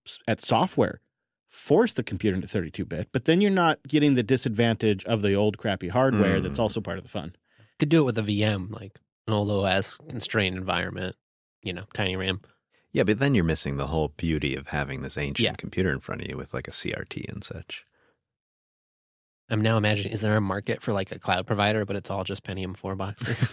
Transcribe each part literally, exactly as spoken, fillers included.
at software force the computer into thirty-two bit, but then you're not getting the disadvantage of the old crappy hardware mm. that's also part of the fun. Could do it with a V M, like an old O S constrained environment, you know, tiny RAM. Yeah, but then you're missing the whole beauty of having this ancient yeah. computer in front of you with like a C R T and such. I'm now imagining, is there a market for like a cloud provider, but it's all just Pentium four boxes?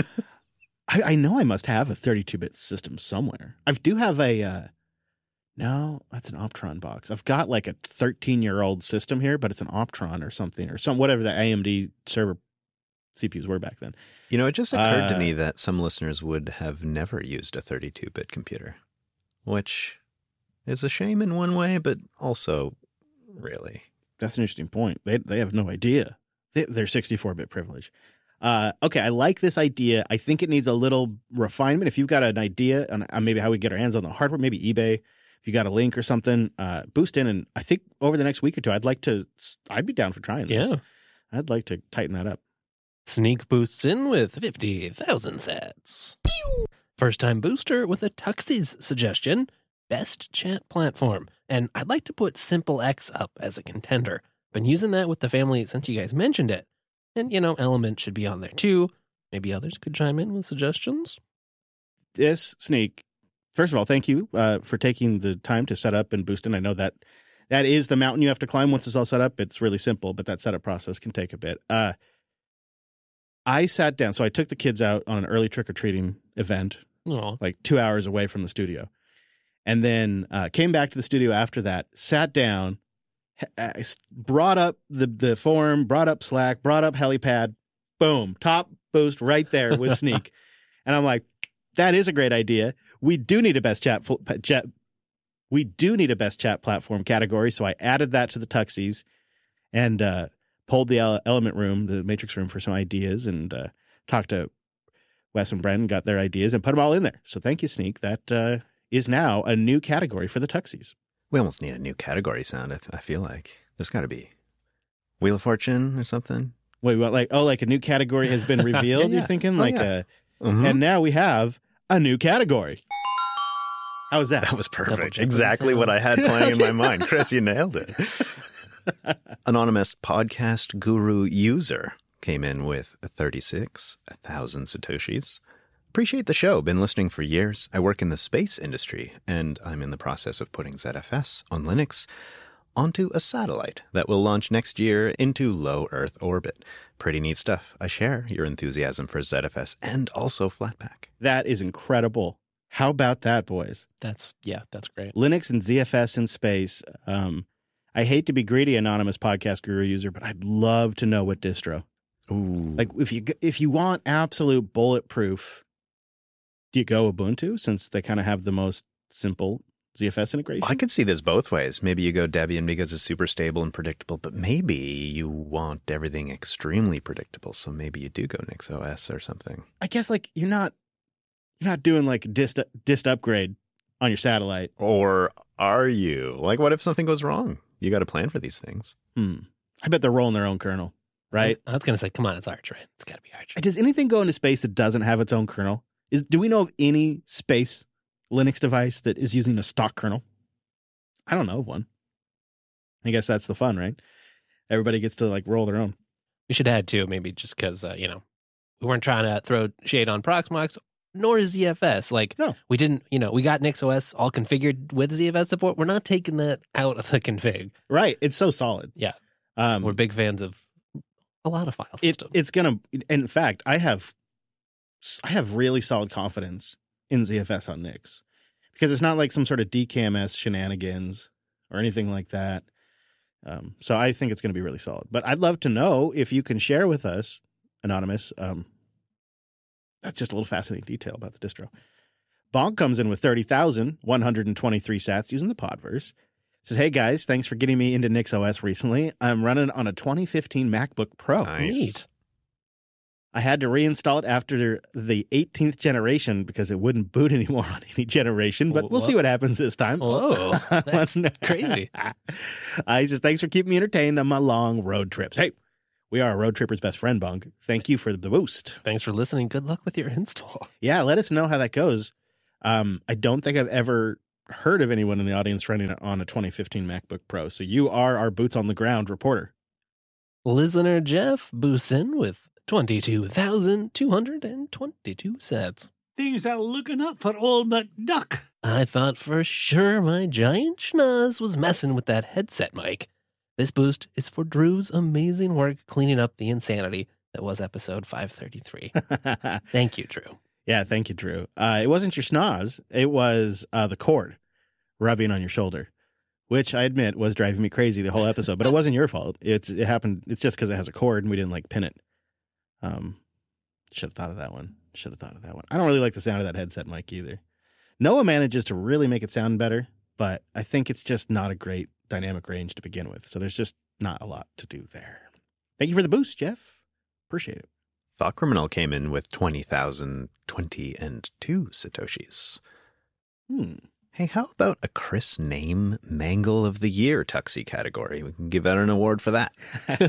I, I know I must have a thirty-two bit system somewhere. I do have a, uh, no, that's an Optron box. I've got like a thirteen-year-old system here, but it's an Optron or something, or some whatever the A M D server C P Us were back then. You know, it just occurred uh, to me that some listeners would have never used a thirty-two bit computer, which is a shame in one way, but also really. That's an interesting point. They they have no idea. They, they're sixty-four bit privilege. Uh, okay, I like this idea. I think it needs a little refinement. If you've got an idea on maybe how we get our hands on the hardware, maybe eBay, if you got a link or something, uh, boost in. And I think over the next week or two, I'd like to, I'd be down for trying this. Yeah. I'd like to tighten that up. Sneak boosts in with fifty thousand sats. First time booster with a Tuxies suggestion. Best chat platform. And I'd like to put Simple X up as a contender. Been using that with the family since you guys mentioned it. And, you know, Element should be on there too. Maybe others could chime in with suggestions. This Sneak, first of all, thank you uh, for taking the time to set up and boost in. I know that that is the mountain you have to climb once it's all set up. It's really simple, but that setup process can take a bit. Uh, I sat down. So I took the kids out on an early trick-or-treating event, Aww. like two hours away from the studio. And then uh, came back to the studio after that, sat down, ha- brought up the, the forum, brought up Slack, brought up Helipad. Boom. Top boost right there with Sneak. And I'm like, that is a great idea. We do need a best chat, chat. We do need a best chat platform category. So I added that to the Tuxies and uh, pulled the Element room, the Matrix room, for some ideas and uh, talked to Wes and Brendan, got their ideas and put them all in there. So thank you, Sneak. That uh, is now a new category for the Tuxies. We almost need a new category sound, I, th- I feel like. There's got to be Wheel of Fortune or something. Wait, what? Like, oh, like a new category has been revealed, yeah, yeah. You're thinking? Oh, like yeah. a, mm-hmm. And now we have a new category. How was that? That was perfect. Exactly what I had playing in my mind. Chris, you nailed it. Anonymous podcast guru user came in with thirty-six thousand Satoshis. Appreciate the show. Been listening for years. I work in the space industry, and I'm in the process of putting Z F S on Linux onto a satellite that will launch next year into low Earth orbit. Pretty neat stuff. I share your enthusiasm for Z F S and also Flatpak. That is incredible. How about that, boys? That's, yeah, that's great. Linux and Z F S in space. Um, I hate to be greedy, anonymous podcast guru user, but I'd love to know what distro. Ooh. Like if you if you want absolute bulletproof, do you go Ubuntu since they kind of have the most simple Z F S integration? I could see this both ways. Maybe you go Debian because it's super stable and predictable, but maybe you want everything extremely predictable, so maybe you do go NixOS or something. I guess like you're not you're not doing like dist dist upgrade on your satellite. Or are you? Like what if something goes wrong? You got to plan for these things. Hmm. I bet they're rolling their own kernel, right? I was going to say, come on, it's Arch, right? It's got to be Arch. Does anything go into space that doesn't have its own kernel? Is do we know of any space Linux device that is using a stock kernel? I don't know of one. I guess that's the fun, right? Everybody gets to like roll their own. We should add too, maybe just because, uh, you know, we weren't trying to throw shade on Proxmox, nor is Z F S. Like, no. we didn't, you know, we got NixOS all configured with Z F S support. We're not taking that out of the config. Right. It's so solid. Yeah. Um, We're big fans of a lot of file systems. It, it's going to, in fact, I have, I have really solid confidence in Z F S on Nix because it's not like some sort of D K M S shenanigans or anything like that. Um, so I think it's going to be really solid. But I'd love to know if you can share with us, Anonymous. Um, that's just a little fascinating detail about the distro. Bonk comes in with thirty thousand one hundred twenty-three sats using the Podverse. Says, hey guys, thanks for getting me into NixOS recently. I'm running on a twenty fifteen MacBook Pro. Nice. Neat. I had to reinstall it after the eighteenth generation because it wouldn't boot anymore on any generation, but we'll Whoa. see what happens this time. Whoa, that's crazy. Uh, he says, thanks for keeping me entertained on my long road trips. Hey, we are a road tripper's best friend, Bunk. Thank you for the boost. Thanks for listening. Good luck with your install. Yeah, let us know how that goes. Um, I don't think I've ever heard of anyone in the audience running it on a twenty fifteen MacBook Pro. So you are our boots on the ground reporter. Listener Jeff Boosin with twenty-two thousand two hundred twenty-two sats. Things are looking up for old McDuck. I thought for sure my giant schnoz was messing with that headset mic. This boost is for Drew's amazing work cleaning up the insanity that was episode five thirty-three. Thank you, Drew. Yeah, thank you, Drew. Uh, it wasn't your schnoz. It was uh, the cord rubbing on your shoulder, which I admit was driving me crazy the whole episode. But it wasn't your fault. It's It happened. It's just because it has a cord and we didn't like pin it. Um, should have thought of that one. Should have thought of that one. I don't really like the sound of that headset mic either. Noah manages to really make it sound better, but I think it's just not a great dynamic range to begin with. So there's just not a lot to do there. Thank you for the boost, Jeff. Appreciate it. Thought Criminal came in with twenty thousand twenty and two Satoshis. Hmm. Hey, how about a Chris Name Mangle of the Year Tuxie category? We can give out an award for that.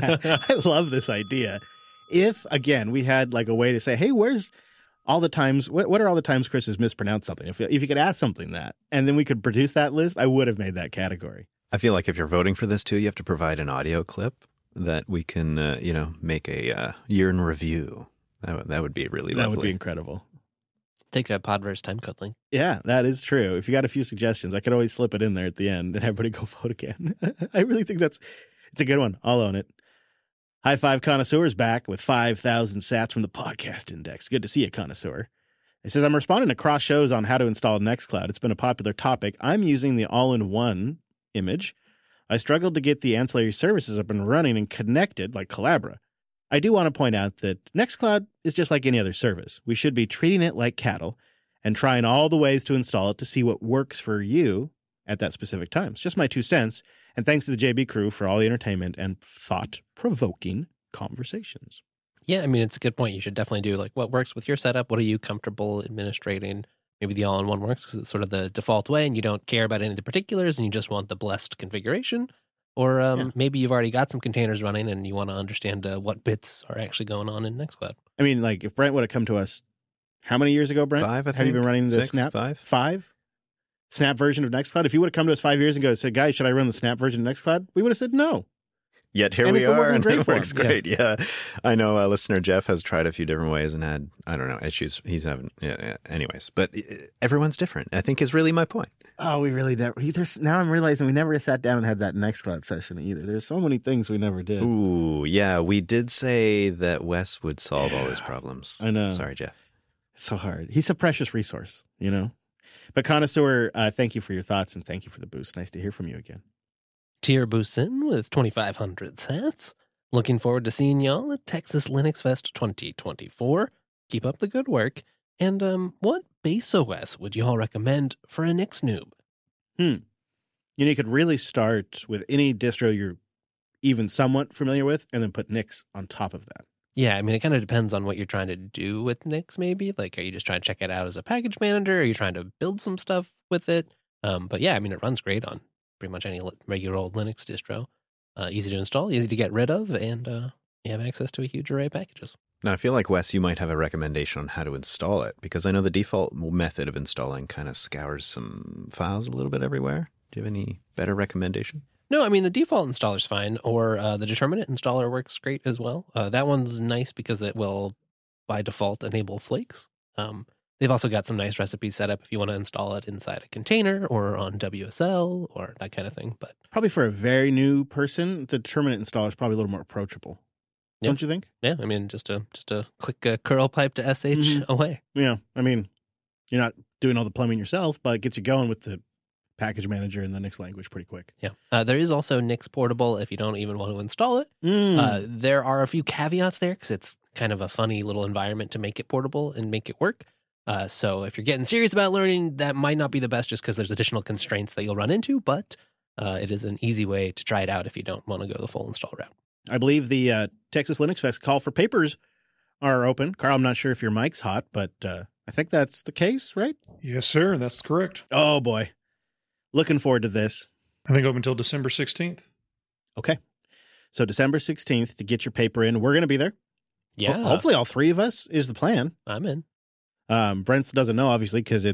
I love this idea. If, again, we had like a way to say, hey, where's all the times, what, what are all the times Chris has mispronounced something? If, if you could ask something that, and then we could produce that list, I would have made that category. I feel like if you're voting for this too, you have to provide an audio clip that we can, uh, you know, make a uh, year in review. That, w- that would be really lovely. That would be incredible. Take a Podverse timecode link. Yeah, that is true. If you got a few suggestions, I could always slip it in there at the end and everybody go vote again. I really think that's, it's a good one. I'll own it. High Five Connoisseur's back with five thousand sats from the podcast index. Good to see you, Connoisseur. It says, I'm responding to cross shows on how to install Nextcloud. It's been a popular topic. I'm using the all-in-one image. I struggled to get the ancillary services up and running and connected like Collabra. I do want to point out that Nextcloud is just like any other service. We should be treating it like cattle and trying all the ways to install it to see what works for you at that specific time. It's just my two cents. And thanks to the J B crew for all the entertainment and thought-provoking conversations. Yeah, I mean, it's a good point. You should definitely do like what works with your setup. What are you comfortable administrating? Maybe the all-in-one works because it's sort of the default way and you don't care about any of the particulars and you just want the blessed configuration. Or um, Yeah. maybe you've already got some containers running and you want to understand uh, what bits are actually going on in Nextcloud. I mean, like, if Brent would have come to us, how many years ago, Brent? Five, I think. Have you been running the Six, Snap? five? Five? Snap version of Nextcloud? If you would have come to us five years ago and said, guys, should I run the Snap version of Nextcloud? We would have said no. Yet here And we it's been are, working and great it for works him. great. Yeah. I know uh, listener Jeff has tried a few different ways and had, I don't know, issues. He's having, yeah, yeah. Anyways, but uh, everyone's different, I think is really my point. Oh, we really never. There's, now I'm realizing we never sat down and had that Nextcloud session either. There's so many things we never did. Ooh, yeah. We did say that Wes would solve all his problems. I know. Sorry, Jeff. It's so hard. He's a precious resource, you know? But Connoisseur, uh, thank you for your thoughts and thank you for the boost. Nice to hear from you again. Tier Boosin with twenty-five hundred sats. Looking forward to seeing y'all at Texas Linux Fest twenty twenty-four. Keep up the good work. And um, what base O S would y'all recommend for a Nix noob? Hmm. You know, you could really start with any distro you're even somewhat familiar with and then put Nix on top of that. Yeah, I mean, it kind of depends on what you're trying to do with Nix, maybe. Like, are you just trying to check it out as a package manager? Are you trying to build some stuff with it? Um, but yeah, I mean, it runs great on pretty much any regular old Linux distro. Uh, easy to install, easy to get rid of, and uh, you have access to a huge array of packages. Now, I feel like, Wes, you might have a recommendation on how to install it, because I know the default method of installing kind of scours some files a little bit everywhere. Do you have any better recommendation? No, I mean, the default installer's fine, or uh, the determinate installer works great as well. Uh, that one's nice because it will, by default, enable flakes. Um, they've also got some nice recipes set up if you want to install it inside a container or on W S L or that kind of thing. But Probably for a very new person, the determinate installer is probably a little more approachable. Yeah. Don't you think? yeah, I mean, just a just a quick uh, curl pipe to S H Mhm. away. Yeah. I mean, you're not doing all the plumbing yourself, but it gets you going with the package manager in the Nix language pretty quick. Yeah, uh, there is also Nix Portable if you don't even want to install it. Mm. Uh, there are a few caveats there because it's kind of a funny little environment to make it portable and make it work. Uh, so if you're getting serious about learning, that might not be the best just because there's additional constraints that you'll run into, but uh, it is an easy way to try it out if you don't want to go the full install route. I believe the uh, Texas Linux Fest call for papers are open. Carl, I'm not sure if your mic's hot, but uh, I think that's the case, right? Yes, sir. That's correct. Oh, boy. Looking forward to this. I think open until December sixteenth. Okay. So December sixteenth to get your paper in. We're going to be there. Yeah, Ho- hopefully all three of us is the plan. I'm in. Um, Brent doesn't know, obviously, because it's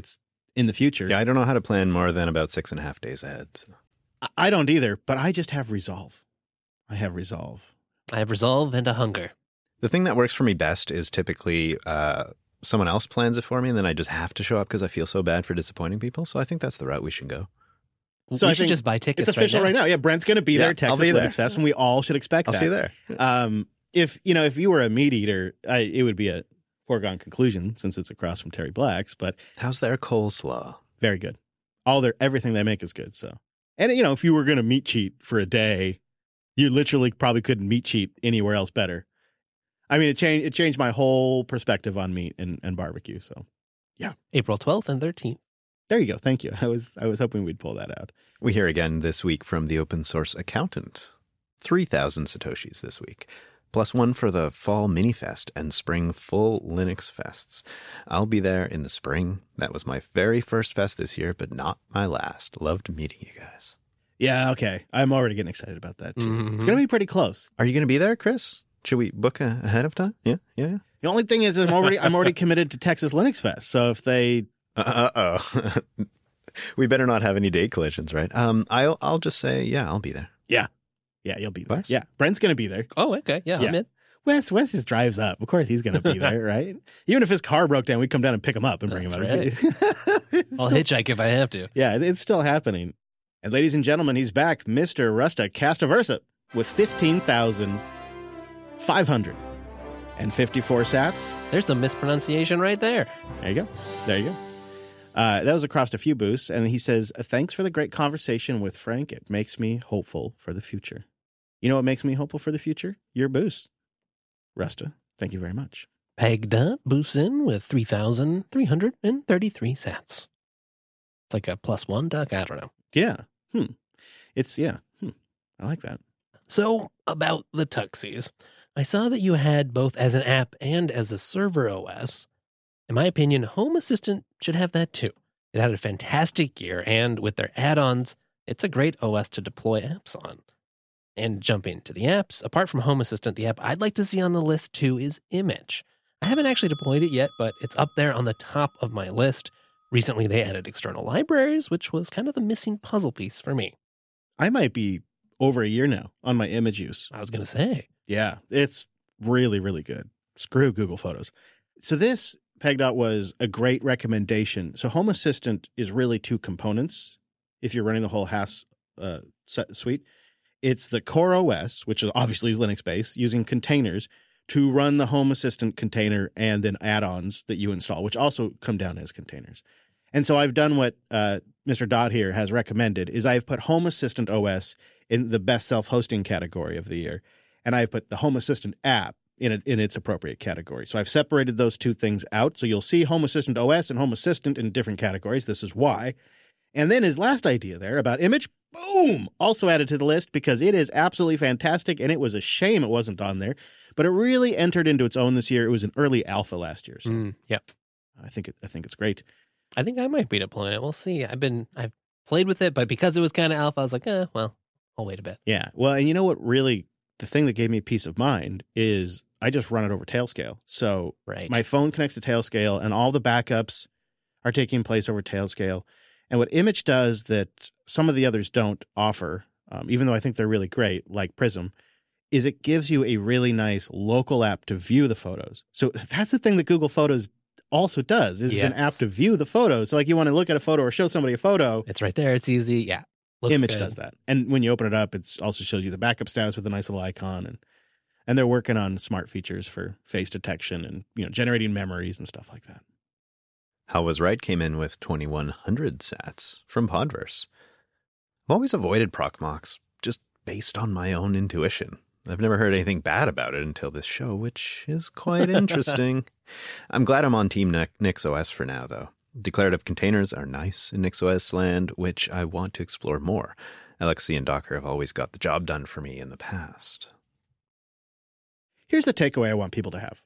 in the future. Yeah, I don't know how to plan more than about six and a half days ahead. So. I- I don't either, but I just have resolve. I have resolve. I have resolve and a hunger. The thing that works for me best is typically uh, someone else plans it for me, and then I just have to show up because I feel so bad for disappointing people. So I think that's the route we should go. So we I should think just buy tickets It's official right now. right now. Yeah, Brent's going to be Yeah, there I'll at Texas be there. Linux Fest, and we all should expect I'll that. see you there. Um, if you know, if you were a meat eater, I, it would be a foregone conclusion since it's across from Terry Black's. But How's their coleslaw? very good. All their everything they make is good. So, and you know, if you were going to meat cheat for a day, you literally probably couldn't meat cheat anywhere else better. I mean, it changed. It changed my whole perspective on meat and, and barbecue. So, April twelfth and thirteenth. there you go. Thank you. I was I was hoping we'd pull that out. We hear again this week from the open source accountant. three thousand Satoshis this week, plus one for the fall mini fest and spring full Linux fests. I'll be there in the spring. That was my very first fest this year, but not my last. Loved meeting you guys. Yeah. Okay. I'm already getting excited about that too. Mhm. It's going to be pretty close. Are you going to be there, Chris? Should we book a- ahead of time? Yeah, yeah, yeah. The only thing is, I'm already I'm already committed to Texas Linux Fest. So if they Uh oh. We better not have any date collisions, right? Um, I'll I'll just say, yeah, I'll be there. Yeah, you'll be there. Wes? Yeah, Brent's going to be there. Oh, okay. Yeah, Yeah. I'm in. Wes, Wes just drives up. Of course, he's going to be there, right? Even if his car broke down, we'd come down and pick him up and bring That's him out. right. It's I'll still- hitchhike if I have to. yeah, it's still happening. And ladies and gentlemen, he's back, Mister Rusta Castaversa, with fifteen thousand five hundred fifty-four sats. There's a mispronunciation right there. There you go. There you go. Uh, that was across a few boosts. And he says, thanks for the great conversation with Frank. It makes me hopeful for the future. You know what makes me hopeful for the future? Your boost. Rusta, thank you very much. Pegda boosts in with three thousand three hundred thirty-three sats. It's like a plus one duck. I don't know. Yeah. Hmm. It's, yeah. Hmm. I like that. So, about the Tuxies. I saw that you had both as an app and as a server O S. In my opinion, Home Assistant should have that too. It had a fantastic year, and with their add-ons, it's a great O S to deploy apps on. And jumping to the apps, apart from Home Assistant, the app I'd like to see on the list too is Image. I haven't actually deployed it yet, but it's up there on the top of my list. Recently, they added external libraries, which was kind of the missing puzzle piece for me. I might be over a year now on my image use. I was going to say. Yeah, it's really, really good. Screw Google Photos. So this, PegDot, was a great recommendation. So Home Assistant is really two components if you're running the whole H A S uh, set suite. It's the core O S, which is obviously is Linux-based, using containers to run the Home Assistant container and then add-ons that you install, which also come down as containers. And so I've done what uh, Mister Dot here has recommended, is I've put Home Assistant O S in the best self-hosting category of the year. And I've put the Home Assistant app in a, in its appropriate category. So I've separated those two things out. So you'll see Home Assistant O S and Home Assistant in different categories. This is why. And then his last idea there about Image, boom, also added to the list because it is absolutely fantastic. And it was a shame it wasn't on there. But it really entered into its own this year. It was an early alpha last year. So Mm, yep. I think it, I think it's great. I think I might be deploying it. We'll see. I've been, I've played with it, but because it was kind of alpha, I was like, eh, well, I'll wait a bit. Yeah. Well, and you know what really, the thing that gave me peace of mind is I just run it over Tailscale. So Right. my phone connects to Tailscale and all the backups are taking place over Tailscale. And what Image does that some of the others don't offer, um, even though I think they're really great, like Prism, is it gives you a really nice local app to view the photos. So that's the thing that Google Photos also does, is an Yes. app to view the photos. So like you want to look at a photo or show somebody a photo, It's right there. It's easy. Yeah. Looks Image good. does that. And when you open it up, it also shows you the backup status with a nice little icon. And and they're working on smart features for face detection and, you know, generating memories and stuff like that. How Was Right came in with twenty-one hundred sats from Podverse. I've always avoided Proxmox just based on my own intuition. I've never heard anything bad about it until this show, which is quite interesting. I'm glad I'm on Team NixOS for now, though. Declarative containers are nice in NixOS land, which I want to explore more. L X C and Docker have always got the job done for me in the past. Here's the takeaway I want people to have.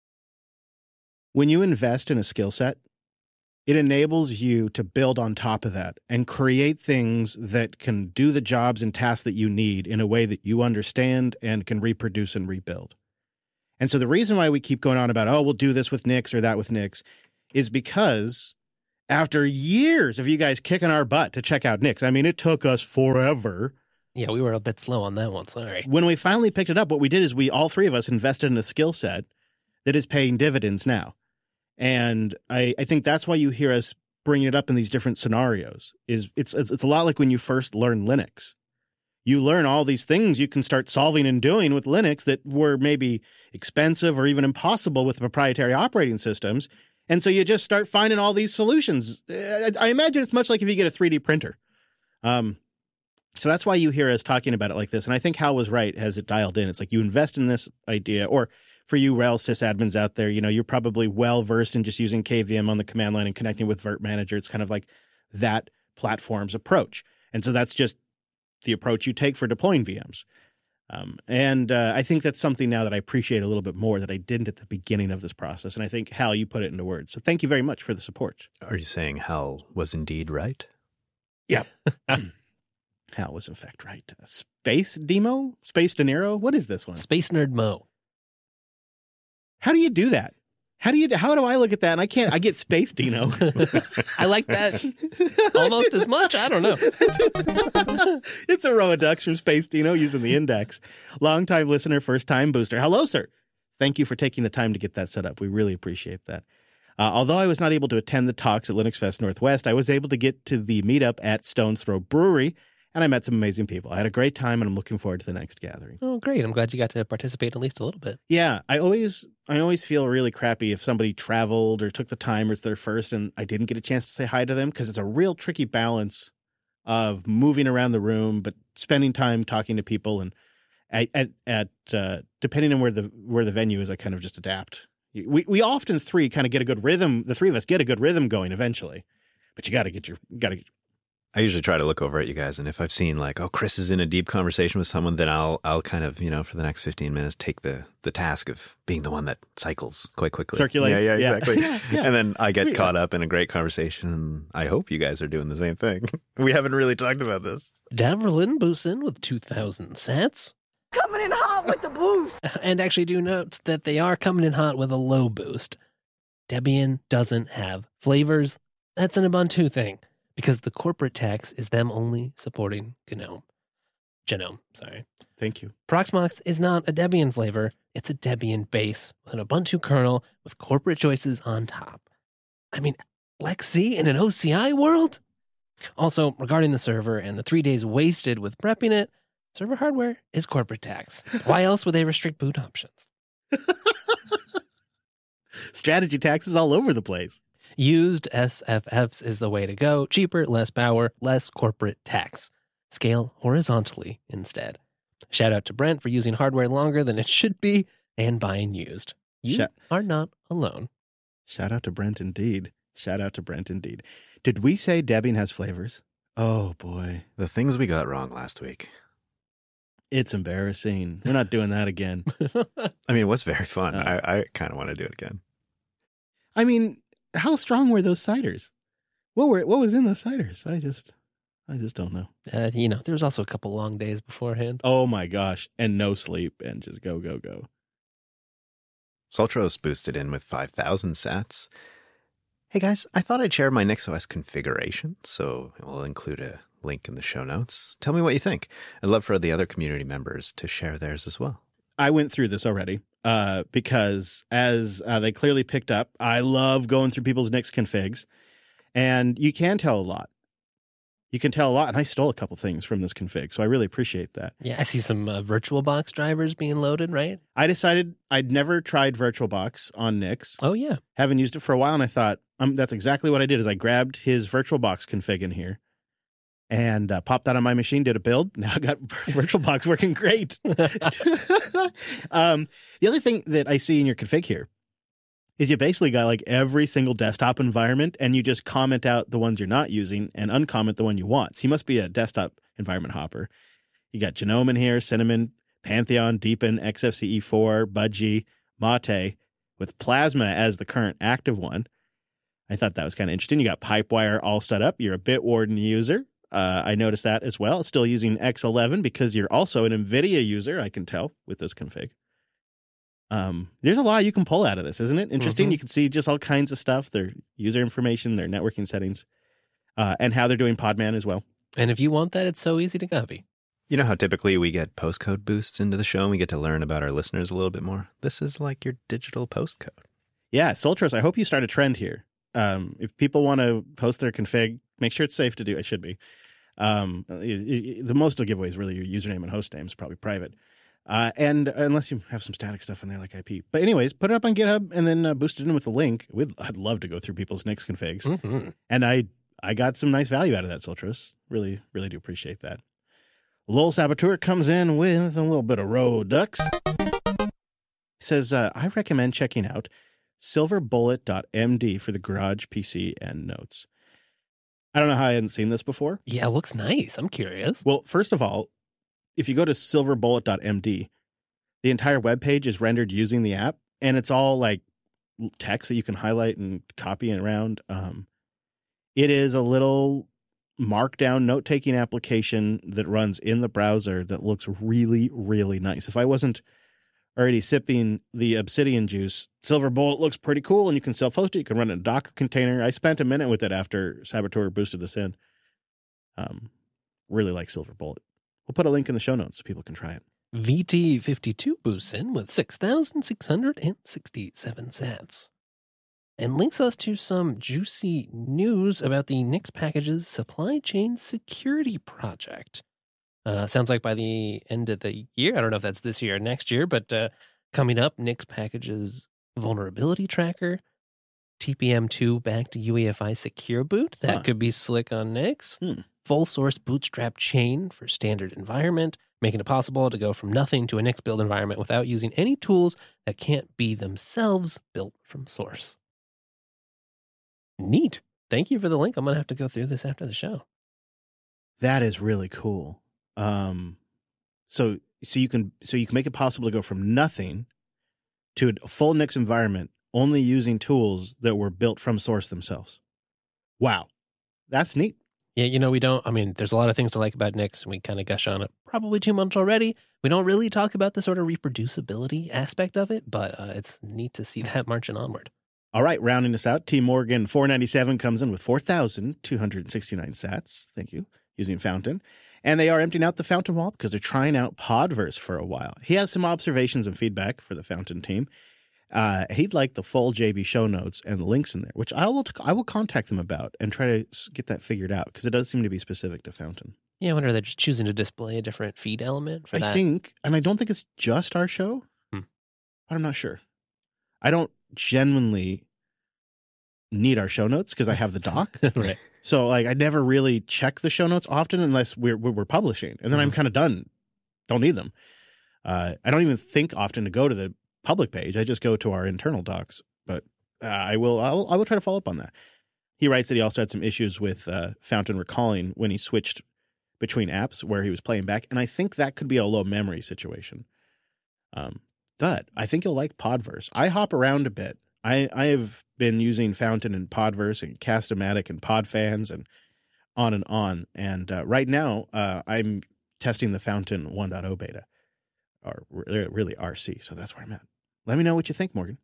When you invest in a skill set, it enables you to build on top of that and create things that can do the jobs and tasks that you need in a way that you understand and can reproduce and rebuild. And so the reason why we keep going on about, oh, we'll do this with Nix or that with Nix, is because after years of you guys kicking our butt to check out Nix. I mean, it took us forever. Yeah, we were a bit slow on that one. Sorry. When we finally picked it up, what we did is we, all three of us, invested in a skill set that is paying dividends now. And I, I think that's why you hear us bringing it up in these different scenarios. Is it's, it's it's a lot like when you first learn Linux. You learn all these things you can start solving and doing with Linux that were maybe expensive or even impossible with proprietary operating systems. And so you just start finding all these solutions. I imagine it's much like if you get a three D printer. Um, so that's why you hear us talking about it like this. And I think Hal was right as it dialed in. It's like you invest in this idea, or for you rel sysadmins out there, you know, you're probably well versed in just using K V M on the command line and connecting with Virt Manager. It's kind of like that platform's approach. And so that's just the approach you take for deploying V Ms. Um, and uh, I think that's something now that I appreciate a little bit more that I didn't at the beginning of this process. And I think, Hal, you put it into words. So thank you very much for the support. Are you saying Hal was indeed right? Yeah. Hal was, in fact, right. Space Demo? Space De Niro? What is this one? Space Nerd Mo. How do you do that? How do you? How do I look at that? And I can't. I get Space Dino. I like that almost as much. I don't know. It's a row of ducks from Space Dino using the index. Long-time listener, first-time booster. Hello, sir. Thank you for taking the time to get that set up. We really appreciate that. Uh, although I was not able to attend the talks at Linux Fest Northwest, I was able to get to the meetup at Stone's Throw Brewery, and I met some amazing people. I had a great time, and I'm looking forward to the next gathering. Oh, great. I'm glad you got to participate at least a little bit. Yeah, I always I always feel really crappy if somebody traveled or took the time or it's their first and I didn't get a chance to say hi to them, because it's a real tricky balance of moving around the room but spending time talking to people. And at at, at uh, depending on where the where the venue is, I kind of just adapt. We we often three kind of get a good rhythm. The three of us get a good rhythm going eventually, but you got to get your got to. I usually try to look over at you guys, and if I've seen like, oh, Chris is in a deep conversation with someone, then I'll I'll kind of, you know, for the next fifteen minutes, take the the task of being the one that cycles quite quickly. Circulates. Yeah, yeah, exactly. Yeah. Yeah. And then I get Yeah. caught up in a great conversation, and I hope you guys are doing the same thing. We haven't really talked about this. Daverlin boosts in with two thousand sats. Coming in hot with the boost. And actually do note that they are coming in hot with a low boost. Debian doesn't have flavors. That's an Ubuntu thing, because the corporate tax is them only supporting GNOME. Genome, sorry. Thank you. Proxmox is not a Debian flavor. It's a Debian base with an Ubuntu kernel with corporate choices on top. I mean, Lexi in an O C I world? Also, regarding the server and the three days wasted with prepping it, server hardware is corporate tax. Why else would they restrict boot options? Strategy taxes all over the place. Used S F Fs is the way to go. Cheaper, less power, less corporate tax. Scale horizontally instead. Shout out to Brent for using hardware longer than it should be and buying used. You Shout- are not alone. Shout out to Brent indeed. Shout out to Brent indeed. Did we say Debian has flavors? Oh boy. The things we got wrong last week. It's embarrassing. We're not doing that again. I mean, it was very fun. Uh. I, I kind of want to do it again. I mean, how strong were those ciders? What were what was in those ciders? I just I just don't know. Uh, you know, there was also a couple long days beforehand. Oh my gosh. And no sleep and just go, go, go. Sultros boosted in with five thousand sats. Hey guys, I thought I'd share my NixOS configuration, so we'll include a link in the show notes. Tell me what you think. I'd love for the other community members to share theirs as well. I went through this already uh, because as uh, they clearly picked up, I love going through people's Nix configs, and you can tell a lot. You can tell a lot, and I stole a couple things from this config, so I really appreciate that. Yeah, I see some uh, VirtualBox drivers being loaded, right? I decided I'd never tried VirtualBox on Nix. Oh, yeah. Haven't used it for a while, and I thought um, that's exactly what I did. Is I grabbed his VirtualBox config in here and uh, popped that on my machine, did a build. Now I got VirtualBox working great. um, the other thing that I see in your config here is you basically got like every single desktop environment, and you just comment out the ones you're not using and uncomment the one you want. So you must be a desktop environment hopper. You got Genome in here, Cinnamon, Pantheon, Deepin, X F C E four, Budgie, Mate, with Plasma as the current active one. I thought that was kind of interesting. You got Pipewire all set up. You're a Bitwarden user. Uh, I noticed that as well. Still using X eleven because you're also an NVIDIA user, I can tell, with this config. Um, there's a lot you can pull out of this, isn't it? Interesting. Mm-hmm. You can see just all kinds of stuff, their user information, their networking settings, uh, and how they're doing Podman as well. And if you want that, it's so easy to copy. You know how typically we get postcode boosts into the show and we get to learn about our listeners a little bit more? This is like your digital postcode. Yeah, Soltros, I hope you start a trend here. Um, if people want to post their config, make sure it's safe to do. It should be. Um, the most of the giveaway is really your username and host name is probably private. Uh, and unless you have some static stuff in there like I P. But anyways, put it up on GitHub and then uh, boost it in with a link. We'd, I'd love to go through people's Nix configs. Mm-hmm. And I I got some nice value out of that, Soltros. Really, really do appreciate that. Lowell Saboteur comes in with a little bit of Rodux. He says, uh, I recommend checking out silver bullet dot m d for the garage P C and notes. I don't know how I hadn't seen this before. Yeah, it looks nice. I'm curious. Well, first of all, if you go to silver bullet dot m d, the entire web page is rendered using the app, and it's all like text that you can highlight and copy around. Um, it is a little markdown note-taking application that runs in the browser that looks really, really nice. If I wasn't already sipping the Obsidian juice, Silver Bullet looks pretty cool, and you can self-host it. You can run it in a Docker container. I spent a minute with it after Saboteur boosted this in. Um, really like Silver Bullet. We'll put a link in the show notes so people can try it. V T fifty-two boosts in with six thousand six hundred sixty-seven sats. And links us to some juicy news about the Nix Package's supply chain security project. Uh, sounds like by the end of the year, I don't know if that's this year or next year, but uh, coming up, Nix Package's vulnerability tracker, T P M two backed U E F I secure boot, that Huh. could be slick on Nix, Hmm. full source bootstrap chain for standard environment, making it possible to go from nothing to a Nix build environment without using any tools that can't be themselves built from source. Neat. Thank you for the link. I'm going to have to go through this after the show. That is really cool. Um, so so you can so you can make it possible to go from nothing to a full Nix environment only using tools that were built from source themselves. Wow, that's neat. Yeah, you know, we don't, I mean, there's a lot of things to like about Nix. We kind of gush on it probably too much already. We don't really talk about the sort of reproducibility aspect of it, but uh, it's neat to see that marching onward. All right, rounding us out, T Morgan four ninety-seven comes in with four thousand two hundred sixty-nine sats. Thank you. Using Fountain. And they are emptying out the Fountain wall because they're trying out Podverse for a while. He has some observations and feedback for the Fountain team. Uh, he'd like the full J B show notes and the links in there, which I will I will contact them about and try to get that figured out because it does seem to be specific to Fountain. Yeah, I wonder if they're just choosing to display a different feed element for I that. think, and I don't think it's just our show, Hmm. but I'm not sure. I don't genuinely need our show notes because I have the doc. Right. So like I never really check the show notes often unless we're we're publishing, and then I'm kind of done. Don't need them. Uh, I don't even think often to go to the public page. I just go to our internal docs. But uh, I will I will I will try to follow up on that. He writes that he also had some issues with uh, Fountain recalling when he switched between apps where he was playing back, and I think that could be a low memory situation. Um, but I think you'll like Podverse. I hop around a bit. I, I have been using Fountain and Podverse and Cast-O-Matic and Podfans and on and on. And uh, right now, uh, I'm testing the Fountain one point oh beta, or really R C. So that's where I'm at. Let me know what you think, Morgan.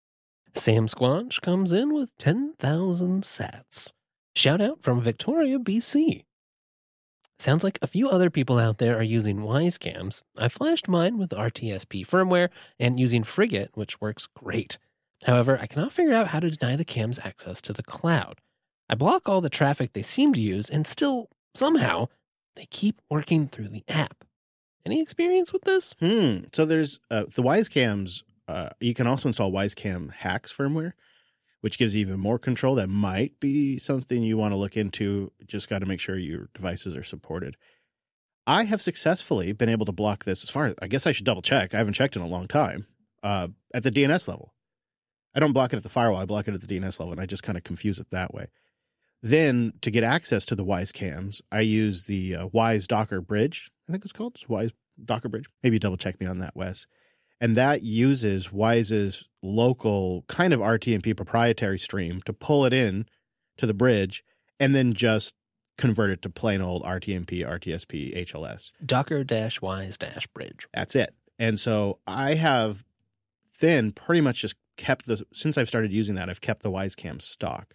Sam Squanch comes in with ten thousand sats. Shout out from Victoria, B C. Sounds like a few other people out there are using Wisecams. I flashed mine with R T S P firmware and using Frigate, which works great. However, I cannot figure out how to deny the cams access to the cloud. I block all the traffic they seem to use, and still, somehow, they keep working through the app. Any experience with this? Hmm. So there's uh, the Wisecams. Uh, you can also install Wisecam Hacks firmware, which gives you even more control. That might be something you want to look into. Just got to make sure your devices are supported. I have successfully been able to block this as far as, I guess I should double check. I haven't checked in a long time, uh, at the D N S level. I don't block it at the firewall. I block it at the D N S level, and I just kind of confuse it that way. Then to get access to the Wisecams, I use the uh, Wise Docker Bridge. I think it's called it's Wise Docker Bridge. Maybe double check me on that, Wes. And that uses Wise's local kind of R T M P proprietary stream to pull it in to the bridge and then just convert it to plain old R T M P, R T S P, H L S. Docker-Wise-Bridge. That's it. And so I have then pretty much just kept the, since I've started using that, I've kept the Wisecam stock.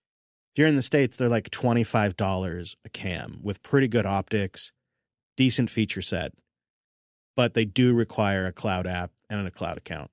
If you're in the States, they're like twenty-five dollars a cam with pretty good optics, decent feature set, but they do require a cloud app and a cloud account.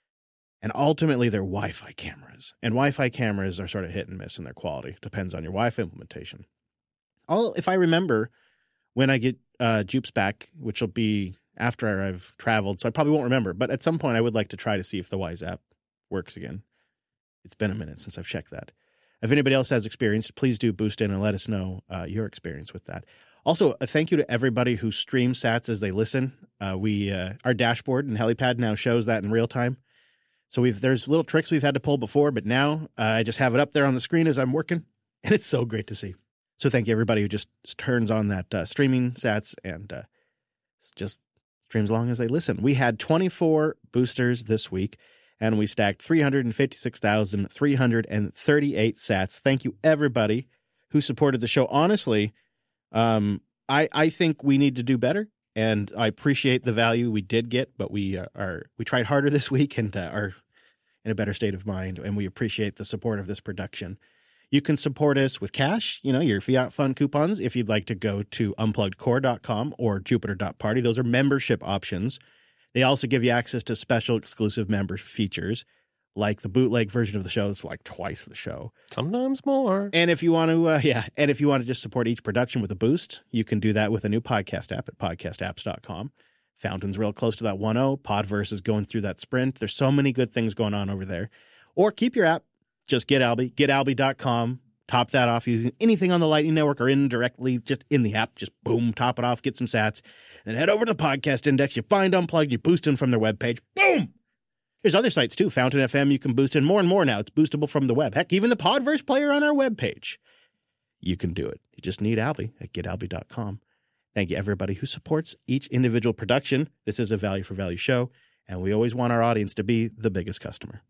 And ultimately, they're Wi-Fi cameras. And Wi-Fi cameras are sort of hit and miss in their quality. Depends on your Wi-Fi implementation. I'll, if I remember, when I get uh, Jupes back, which will be after I've traveled, so I probably won't remember. But at some point, I would like to try to see if the Wise app works again. It's been a minute since I've checked that. If anybody else has experience, please do boost in and let us know uh, your experience with that. Also, a thank you to everybody who streams sats as they listen. Uh, we uh, our dashboard and Helipad now shows that in real time. So we've there's little tricks we've had to pull before, but now uh, I just have it up there on the screen as I'm working, and it's so great to see. So thank you everybody who just turns on that uh, streaming sats and uh, just streams along as they listen. We had twenty-four boosters this week, and we stacked three hundred fifty-six thousand three hundred thirty-eight sats. Thank you everybody who supported the show. Honestly, um, I I think we need to do better. And I appreciate the value we did get, but we uh, are we tried harder this week and uh, are in a better state of mind. And we appreciate the support of this production. You can support us with cash, you know, your Fiat Fund coupons. If you'd like to go to unplugged core dot com or jupiter dot party, those are membership options. They also give you access to special exclusive member features, like the bootleg version of the show. It's like twice the show. Sometimes more. And if you want to, uh, yeah, and if you want to just support each production with a boost, you can do that with a new podcast app at podcast apps dot com. Fountain's real close to that one point oh. Podverse is going through that sprint. There's so many good things going on over there. Or keep your app. Just get Alby, get alby dot com. Top that off using anything on the Lightning Network or indirectly just in the app. Just boom, top it off, get some sats. Then head over to the podcast index. You find Unplugged, you boost in from their webpage. Boom! There's other sites too. Fountain F M, you can boost in more and more now. It's boostable from the web. Heck, even the Podverse player on our webpage. You can do it. You just need Alby at get alby dot com. Thank you, everybody who supports each individual production. This is a value for value show, and we always want our audience to be the biggest customer.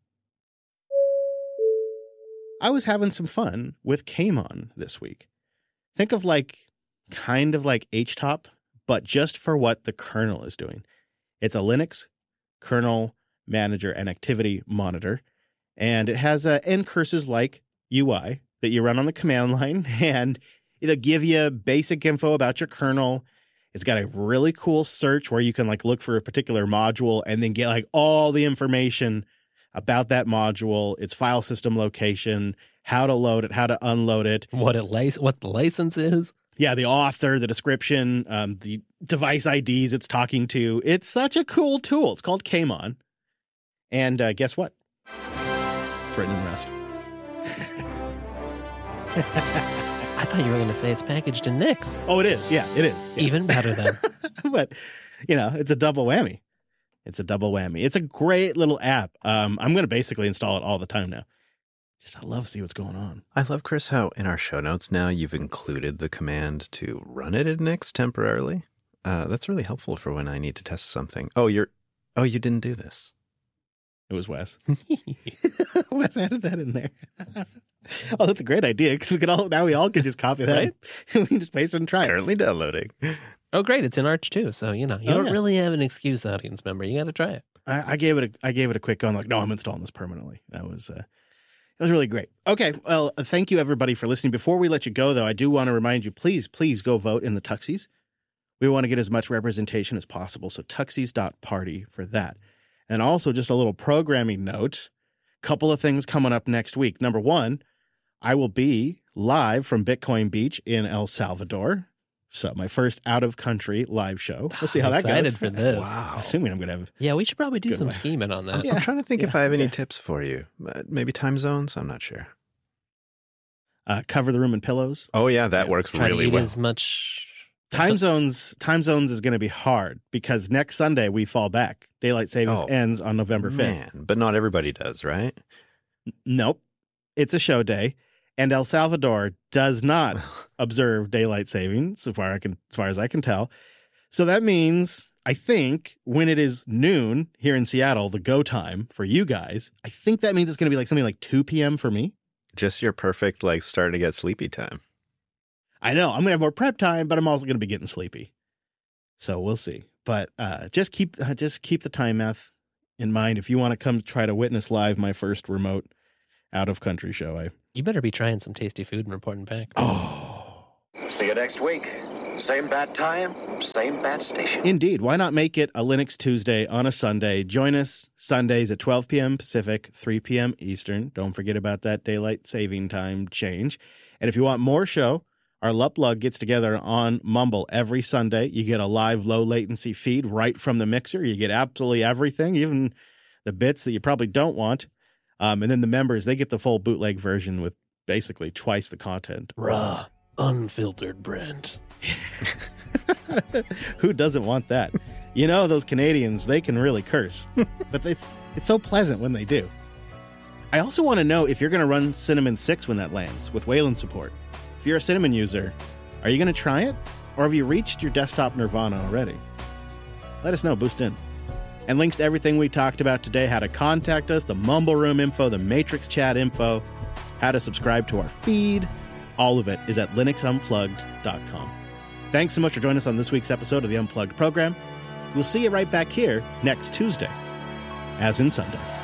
I was having some fun with Kmon this week. Think of like, kind of like H top, but just for what the kernel is doing. It's a Linux kernel manager and activity monitor, and it has uh, ncurses-like U I that you run on the command line, and it'll give you basic info about your kernel. It's got a really cool search where you can like look for a particular module and then get like all the information about that module, its file system location, how to load it, how to unload it, What it lic- what the license is. yeah, the author, the description, um, the device I Ds it's talking to. It's such a cool tool. It's called Kmon. And uh, guess what? It's written in Rust. I thought you were going to say it's packaged in Nix. Oh, it is. Yeah, it is. Yeah. Even better then. But, you know, it's a double whammy. It's a double whammy. It's a great little app. Um, I'm going to basically install it all the time now. Just I love to see what's going on. I love, Chris, how in our show notes now you've included the command to run it in Nix temporarily. Uh, that's really helpful for when I need to test something. Oh, you're, oh, you didn't do this. It was Wes. Wes added that in there. Oh, that's a great idea because we could all now we all can just copy that. Right? We can just paste it and try it. Currently downloading. Oh, great. It's in Arch too. So, you know, you Oh, don't yeah. really have an excuse, audience member. You got to try it. I, I gave it a I gave it a quick go. I'm like, no, I'm installing this permanently. That was uh, it was really great. Okay, well, uh, thank you everybody for listening. Before we let you go, though, I do want to remind you, please, please go vote in the Tuxies. We want to get as much representation as possible. So tuxies dot party for that. And also just a little programming note. Couple of things coming up next week. Number one, I will be live from Bitcoin Beach in El Salvador. So my first out-of-country live show. We'll see how I'm that excited goes. for this. Wow. Assuming I'm going to have... Yeah, we should probably do Good some way. scheming on that. Yeah. I'm trying to think Yeah, if I have any okay. tips for you. Uh, maybe time zones? I'm not sure. Uh, cover the room in pillows. Oh, yeah, that Yeah. works Try really to eat well. as much. Time zones time zones is going to be hard because next Sunday we fall back. Daylight savings Oh, ends on November fifth. Man, but not everybody does, right? Nope. It's a show day. And El Salvador does not observe daylight savings, so far I can as far as I can tell. So that means I think when it is noon here in Seattle, the go time for you guys, I think that means it's going to be like something like two p.m. for me. Just your perfect, like, starting to get sleepy time. I know I'm going to have more prep time, but I'm also going to be getting sleepy. So we'll see. But uh, just keep uh, just keep the time math in mind if you want to come try to witness live my first remote out-of-country show. I You better be trying some tasty food and reporting back. Oh. See you next week. Same bad time, same bad station. Indeed. Why not make it a Linux Tuesday on a Sunday? Join us Sundays at twelve p.m. Pacific, three p.m. Eastern. Don't forget about that daylight saving time change. And if you want more show, our Luplug gets together on Mumble every Sunday. You get a live low latency feed right from the mixer. You get absolutely everything, even the bits that you probably don't want. Um, and then the members, they get the full bootleg version with basically twice the content. Raw, unfiltered Brent. Who doesn't want that? You know, those Canadians, they can really curse. But it's it's so pleasant when they do. I also want to know if you're going to run Cinnamon six when that lands, with Wayland support. If you're a Cinnamon user, are you going to try it? Or have you reached your desktop nirvana already? Let us know. Boost in. And links to everything we talked about today, how to contact us, the Mumble Room info, the Matrix chat info, how to subscribe to our feed, all of it is at linux unplugged dot com. Thanks so much for joining us on this week's episode of the Unplugged program. We'll see you right back here next Tuesday, as in Sunday.